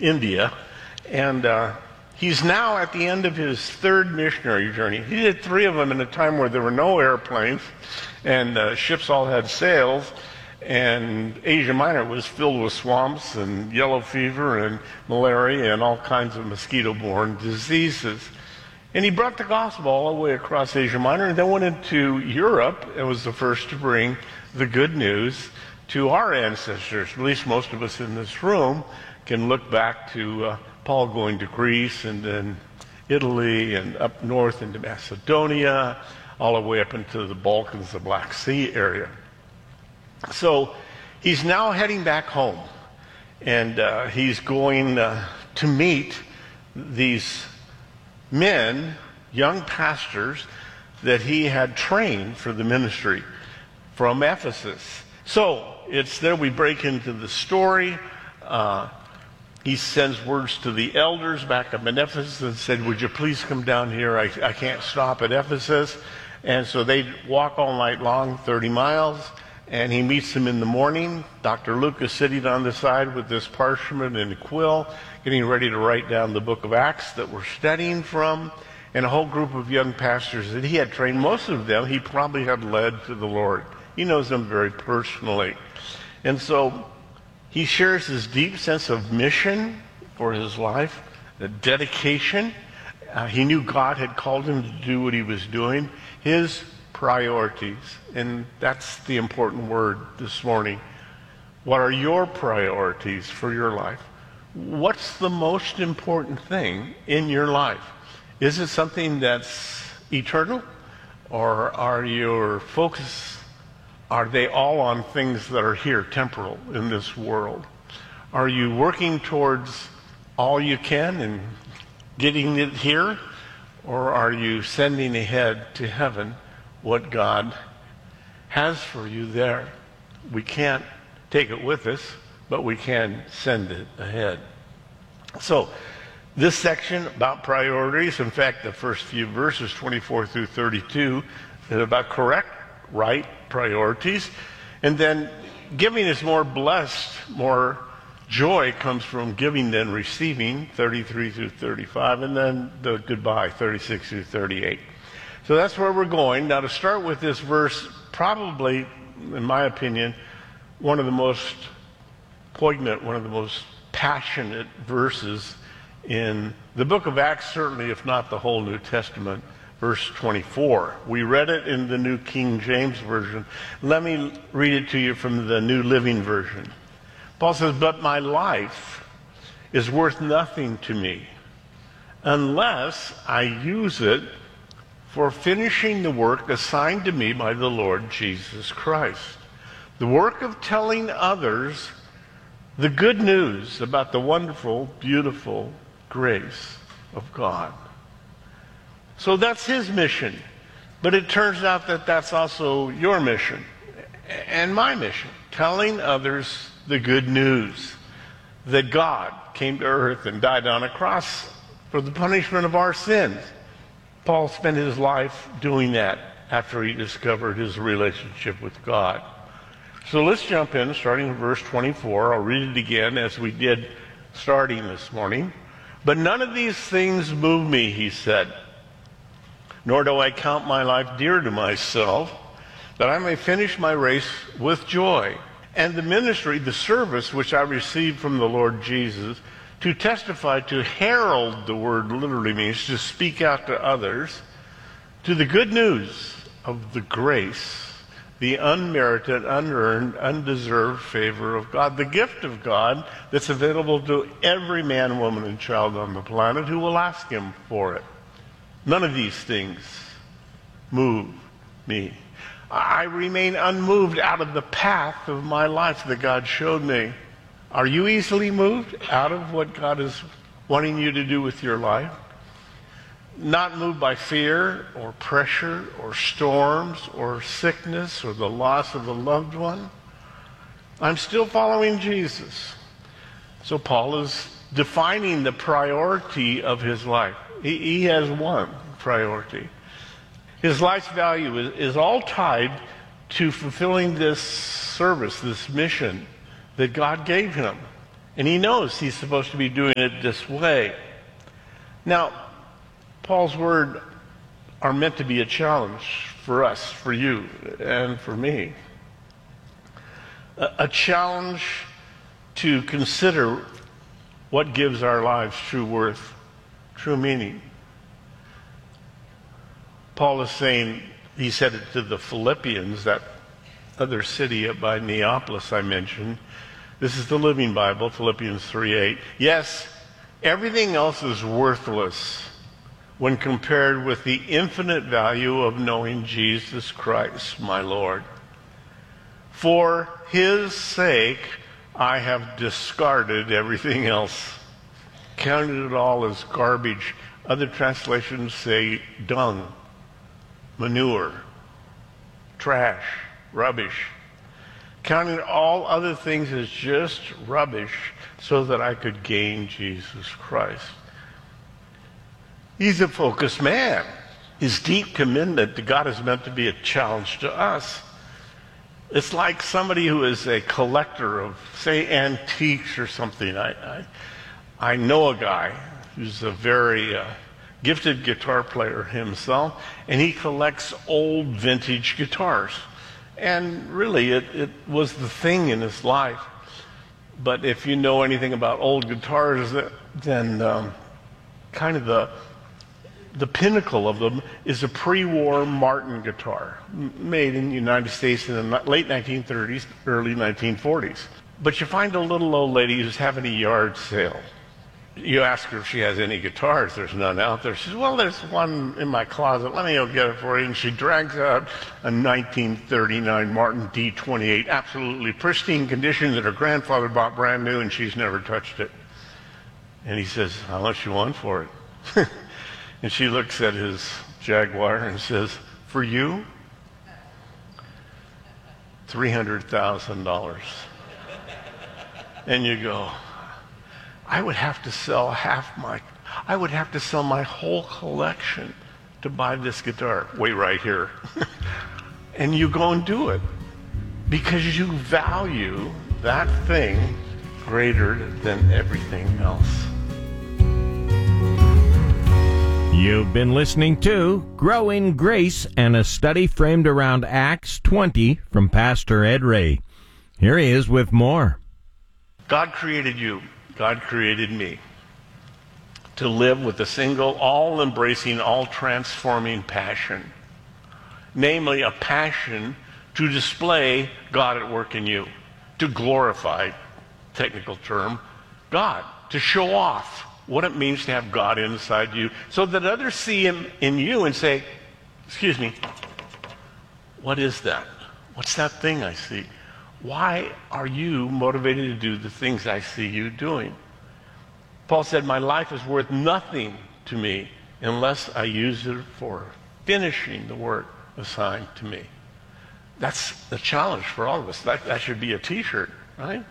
India. And he's now at the end of his third missionary journey. He did 3 of them in a time where there were no airplanes and ships all had sails. And Asia Minor was filled with swamps and yellow fever and malaria and all kinds of mosquito-borne diseases. And he brought the gospel all the way across Asia Minor and then went into Europe and was the first to bring the good news to our ancestors. At least most of us in this room can look back to Paul going to Greece and then Italy and up north into Macedonia, all the way up into the Balkans, the Black Sea area. So he's now heading back home, and he's going to meet these men, young pastors, that he had trained for the ministry from Ephesus. So it's there we break into the story. He sends words to the elders back up in Ephesus and said, would you please come down here? I can't stop at Ephesus. And so they walk all night long, 30 miles. And he meets them in the morning. Dr. Luke is sitting on the side with this parchment and a quill, getting ready to write down the book of Acts that we're studying from. And a whole group of young pastors that he had trained, most of them he probably had led to the Lord. He knows them very personally. And so he shares his deep sense of mission for his life, the dedication. He knew God had called him to do what he was doing. His priorities, and that's the important word this morning. What are your priorities for your life? What's the most important thing in your life? Is it something that's eternal, or are your focus, are they all on things that are here, temporal, in this world? Are you working towards all you can and getting it here, or are you sending ahead to heaven what God has for you there? We can't take it with us, but we can send it ahead. So this section about priorities, in fact, the first few verses, 24 through 32, is about correct, right priorities. And then giving is more blessed, more joy comes from giving than receiving, 33 through 35, and then the goodbye, 36 through 38. So that's where we're going. Now, to start with this verse, probably, in my opinion, one of the most poignant, one of the most passionate verses in the book of Acts, certainly, if not the whole New Testament, verse 24. We read it in the New King James Version. Let me read it to you from the New Living Version. Paul says, but my life is worth nothing to me unless I use it for finishing the work assigned to me by the Lord Jesus Christ. The work of telling others the good news about the wonderful, beautiful grace of God. So that's his mission. But it turns out that that's also your mission and my mission. Telling others the good news that God came to earth and died on a cross for the punishment of our sins. Paul spent his life doing that after he discovered his relationship with God. So let's jump in, starting in verse 24. I'll read it again as we did starting this morning. But none of these things move me, he said, nor do I count my life dear to myself, that I may finish my race with joy, and the ministry, the service which I received from the Lord Jesus, to testify, to herald, the word literally means to speak out to others, to the good news of the grace, the unmerited, unearned, undeserved favor of God, the gift of God that's available to every man, woman, and child on the planet who will ask him for it. None of these things move me. I remain unmoved out of the path of my life that God showed me. Are you easily moved out of what God is wanting you to do with your life? Not moved by fear or pressure or storms or sickness or the loss of a loved one? I'm still following Jesus. So Paul is defining the priority of his life. He has one priority. His life's value is all tied to fulfilling this service, this mission that God gave him. And he knows he's supposed to be doing it this way. Now, Paul's words are meant to be a challenge for us, for you, and for me. A challenge to consider what gives our lives true worth, true meaning. Paul is saying, he said it to the Philippians, that other city by Neapolis I mentioned. This is the Living Bible, Philippians 3:8. Yes, everything else is worthless when compared with the infinite value of knowing Jesus Christ, my Lord. For his sake, I have discarded everything else, counted it all as garbage. Other translations say dung, manure, trash, rubbish. Counting all other things as just rubbish so that I could gain Jesus Christ. He's a focused man. His deep commitment to God is meant to be a challenge to us. It's like somebody who is a collector of, say, antiques or something. I know a guy who's a very gifted guitar player himself, and he collects old vintage guitars. And really, it was the thing in his life. But if you know anything about old guitars, then kind of the pinnacle of them is a pre-war Martin guitar, made in the United States in the late 1930s, early 1940s. But you find a little old lady who's having a yard sale. You ask her if she has any guitars. There's none out there. She says, well, there's one in my closet. Let me go get it for you. And she drags out a 1939 Martin D28, absolutely pristine condition that her grandfather bought brand new, and she's never touched it. And he says, how much you want for it? And she looks at his Jaguar and says, for you, $300,000. And you go, I would have to sell my whole collection to buy this guitar. Wait right here. And you go and do it because you value that thing greater than everything else. You've been listening to Growing Grace and a study framed around Acts 20 from Pastor Ed Ray. Here he is with more. God created you. God created me to live with a single, all-embracing, all-transforming passion. Namely, a passion to display God at work in you, to glorify, technical term, God, to show off what it means to have God inside you so that others see him in you and say, excuse me, what is that? What's that thing I see? Why are you motivated to do the things I see you doing? Paul said, my life is worth nothing to me unless I use it for finishing the work assigned to me. That's the challenge for all of us. That should be a t-shirt, right?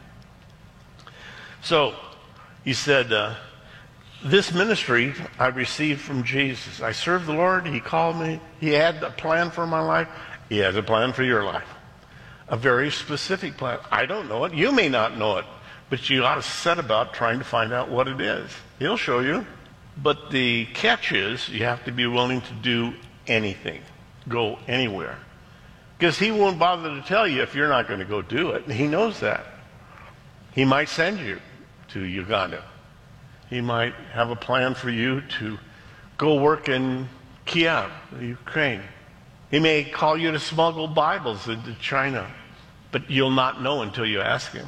So he said, this ministry I received from Jesus. I served the Lord. He called me. He had a plan for my life. He has a plan for your life. A very specific plan. I don't know it. You may not know it. But you ought to set about trying to find out what it is. He'll show you. But the catch is you have to be willing to do anything. Go anywhere. Because he won't bother to tell you if you're not going to go do it. He knows that. He might send you to Uganda. He might have a plan for you to go work in Kiev, Ukraine. He may call you to smuggle Bibles into China, but you'll not know until you ask him.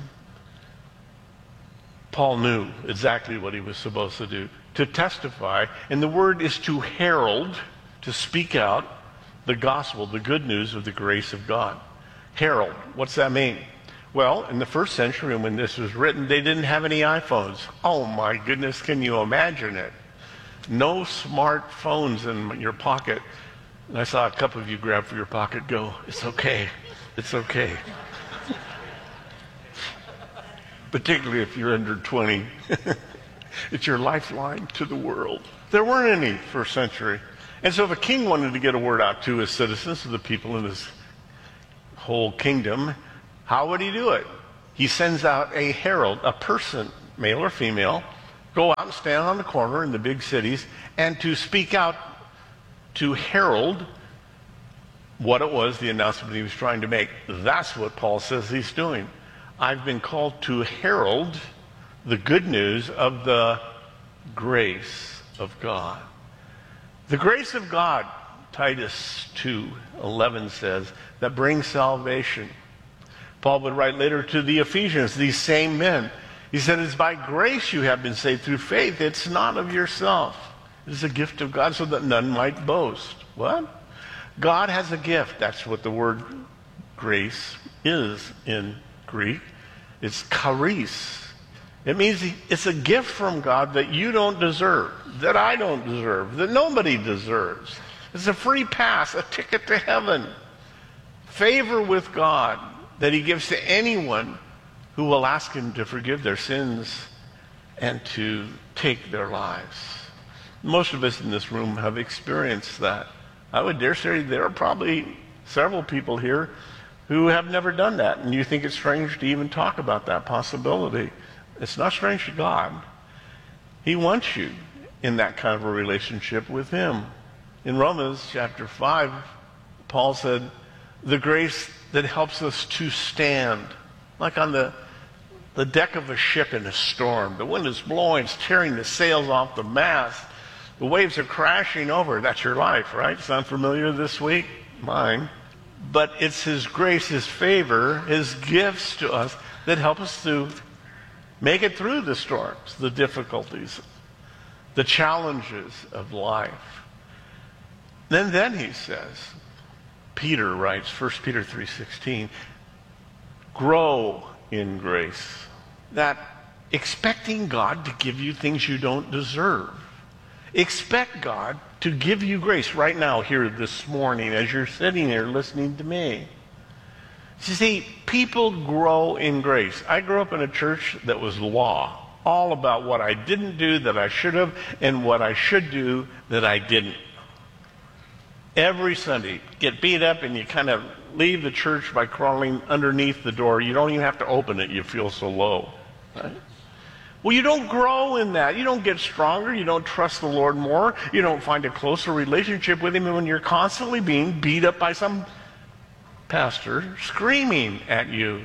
Paul knew exactly what he was supposed to do, to testify, and the word is to herald, to speak out the gospel, the good news of the grace of God. Herald, what's that mean? Well, in the first century when this was written, they didn't have any iPhones. Oh my goodness, can you imagine it? No smartphones in your pocket. And I saw a couple of you grab for your pocket, go, it's okay, it's okay. Particularly if you're under 20. It's your lifeline to the world. There weren't any first century. And so if a king wanted to get a word out to his citizens, to the people in his whole kingdom, how would he do it? He sends out a herald, a person, male or female, go out and stand on the corner in the big cities and to speak out, to herald what it was, the announcement he was trying to make. That's what Paul says he's doing. I've been called to herald the good news of the grace of God. The grace of God, Titus 2:11 says, that brings salvation. Paul would write later to the Ephesians, these same men. He said, it's by grace you have been saved through faith. It's not of yourself. It is a gift of God so that none might boast. What? God has a gift. That's what the word grace is in Greek. It's charis. It means it's a gift from God that you don't deserve, that I don't deserve, that nobody deserves. It's a free pass, a ticket to heaven. Favor with God that he gives to anyone who will ask him to forgive their sins and to take their lives. Most of us in this room have experienced that. I would dare say there are probably several people here who have never done that, and you think it's strange to even talk about that possibility. It's not strange to God. He wants you in that kind of a relationship with him. In Romans chapter 5, Paul said, the grace that helps us to stand, like on the deck of a ship in a storm. The wind is blowing, it's tearing the sails off the mast. The waves are crashing over. That's your life, right? Sound familiar this week? Mine. But it's his grace, his favor, his gifts to us that help us to make it through the storms, the difficulties, the challenges of life. Then he says, Peter writes, 1 Peter 3:16, grow in grace. That expecting God to give you things you don't deserve. Expect God to give you grace right now, here this morning, as you're sitting here listening to me. You see, people grow in grace. I grew up in a church that was law, all about what I didn't do that I should have, and what I should do that I didn't. Every Sunday, get beat up and you kind of leave the church by crawling underneath the door. You don't even have to open it. You feel so low. Right? Well, you don't grow in that. You don't get stronger. You don't trust the Lord more. You don't find a closer relationship with him when you're constantly being beat up by some pastor screaming at you.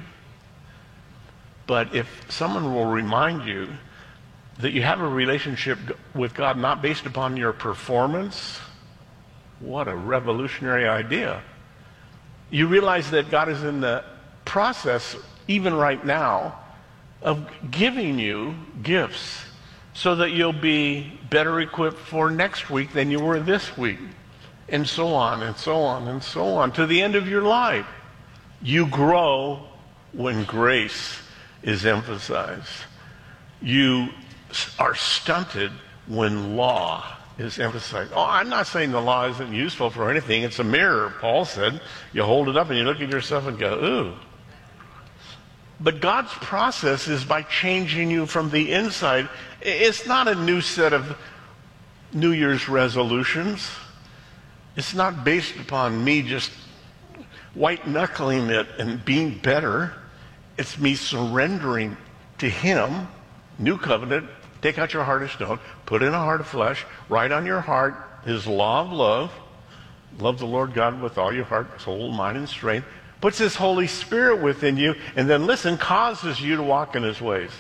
But if someone will remind you that you have a relationship with God not based upon your performance, what a revolutionary idea. You realize that God is in the process, even right now, of giving you gifts so that you'll be better equipped for next week than you were this week. And so on, and so on, and so on, to the end of your life. You grow when grace is emphasized. You are stunted when law is emphasized. Oh, I'm not saying the law isn't useful for anything. It's a mirror, Paul said. You hold it up and you look at yourself and go, ooh. But God's process is by changing you from the inside. It's not a new set of New Year's resolutions. It's not based upon me just white-knuckling it and being better. It's me surrendering to him, new covenant. Take out your heart of stone, put in a heart of flesh, write on your heart his law of love. Love the Lord God with all your heart, soul, mind, and strength. Puts his Holy Spirit within you, and then listen, causes you to walk in his ways.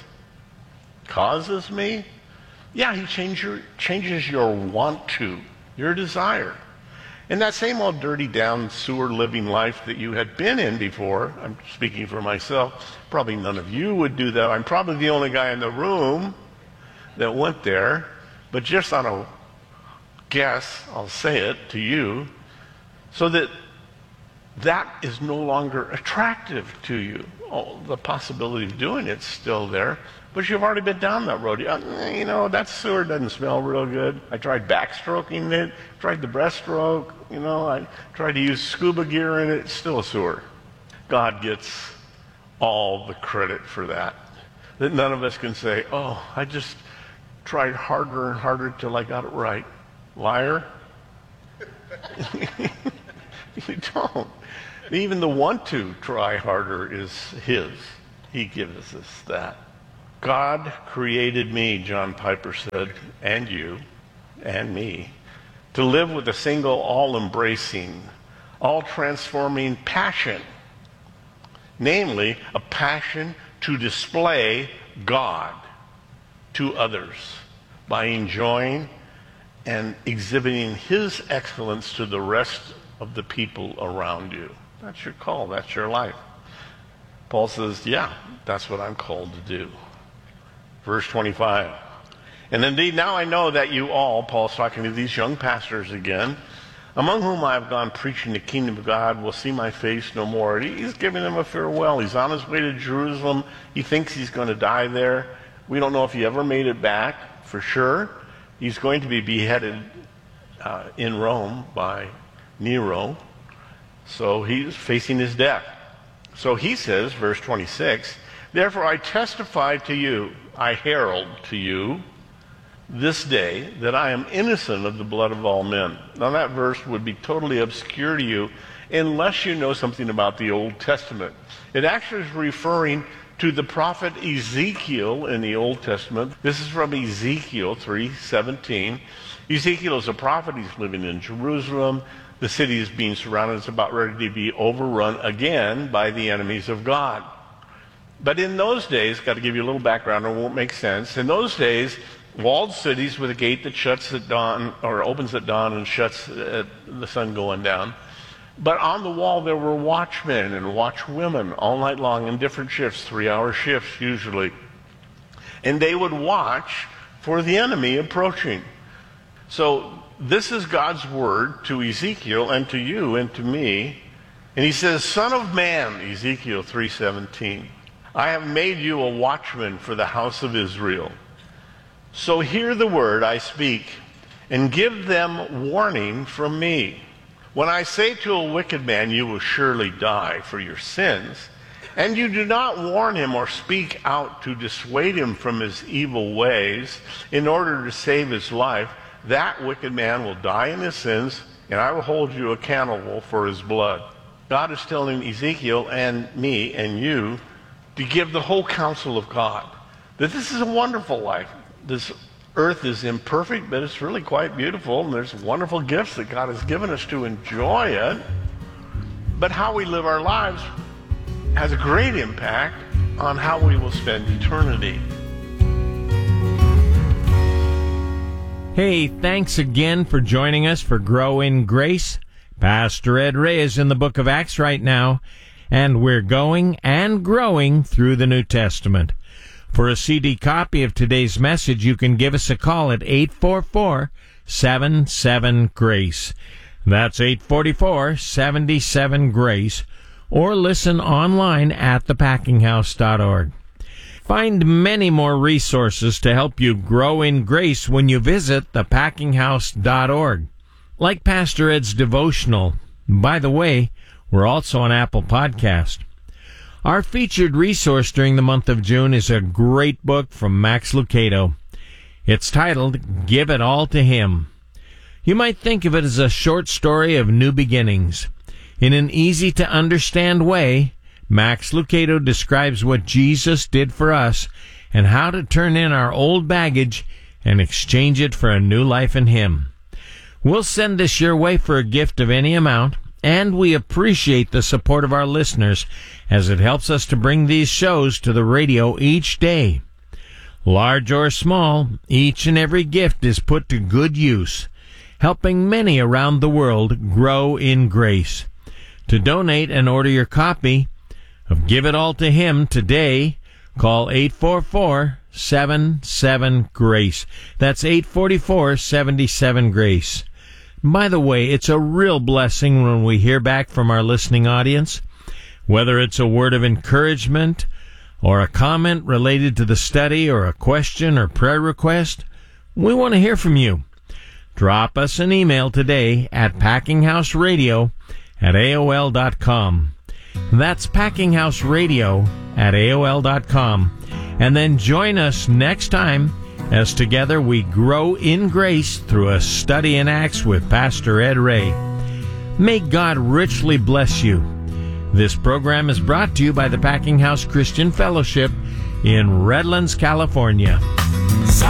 Causes me? Yeah, he changes your want to, your desire. And that same old dirty down sewer living life that you had been in before, I'm speaking for myself, probably none of you would do that. I'm probably the only guy in the room that went there, but just on a guess, I'll say it to you, so that is no longer attractive to you. Oh, the possibility of doing it's still there, but you've already been down that road. You know, that sewer doesn't smell real good. I tried backstroking it, tried the breaststroke, I tried to use scuba gear in it. It's still a sewer. God gets all the credit for that. That none of us can say, oh, I just tried harder and harder till I got it right. Liar. You don't. Even the want to try harder is his. he gives us that. God created me, John Piper said, and you, and me, to live with a single, all-embracing, all-transforming passion. Namely, a passion to display God to others by enjoying and exhibiting his excellence to the rest of the people around you. That's your call. That's your life. Paul says, yeah, that's what I'm called to do. Verse 25. And indeed, now I know that you all, Paul's talking to these young pastors again, among whom I have gone preaching the kingdom of God, will see my face no more. He's giving them a farewell. He's on his way to Jerusalem. He thinks he's going to die there. We don't know if he ever made it back, for sure. He's going to be beheaded in Rome by Nero. So he's facing his death. So he says, verse 26, therefore I testify to you, I herald to you this day that I am innocent of the blood of all men. Now that verse would be totally obscure to you unless you know something about the Old Testament. It actually is referring to the prophet Ezekiel in the Old Testament. This is from Ezekiel 3:17. Ezekiel is a prophet. He's living in Jerusalem. The city is being surrounded. It's about ready to be overrun again by the enemies of God. But in those days, got to give you a little background, or it won't make sense. In those days, walled cities with a gate that shuts at dawn, or opens at dawn and shuts at the sun going down. But on the wall there were watchmen and watchwomen all night long in different shifts, 3-hour shifts usually. And they would watch for the enemy approaching. So this is God's word to Ezekiel and to you and to me. And he says, Son of man, Ezekiel 3:17, I have made you a watchman for the house of Israel. So hear the word I speak, and give them warning from me. When I say to a wicked man, you will surely die for your sins, and you do not warn him or speak out to dissuade him from his evil ways in order to save his life, that wicked man will die in his sins, and I will hold you accountable for his blood. God is telling Ezekiel and me and you to give the whole counsel of God, that this is a wonderful life. This earth is imperfect, but it's really quite beautiful, and there's wonderful gifts that God has given us to enjoy it. But how we live our lives has a great impact on how we will spend eternity. Hey, thanks again for joining us for Grow in Grace. Pastor Ed Ray is in the book of Acts right now, and we're going and growing through the New Testament. For a CD copy of today's message, you can give us a call at 844-77-GRACE. That's 844-77-GRACE. Or listen online at thepackinghouse.org. Find many more resources to help you grow in grace when you visit thepackinghouse.org. Like Pastor Ed's devotional. By the way, we're also on Apple Podcast. Our featured resource during the month of June is a great book from Max Lucado. It's titled, Give It All to Him. You might think of it as a short story of new beginnings. In an easy-to-understand way, Max Lucado describes what Jesus did for us and how to turn in our old baggage and exchange it for a new life in Him. We'll send this your way for a gift of any amount, and we appreciate the support of our listeners as it helps us to bring these shows to the radio each day. Large or small, each and every gift is put to good use, helping many around the world grow in grace. To donate and order your copy of Give It All to Him today, call 844-77-GRACE. That's 844-77-GRACE. By the way, it's a real blessing when we hear back from our listening audience, whether it's a word of encouragement or a comment related to the study or a question or prayer request. We want to hear from you. Drop us an email today at packinghouseradio@aol.com. That's packinghouseradio@aol.com. And then join us next time as together we grow in grace through a study in Acts with Pastor Ed Ray. May God richly bless you. This program is brought to you by the Packing House Christian Fellowship in Redlands, California.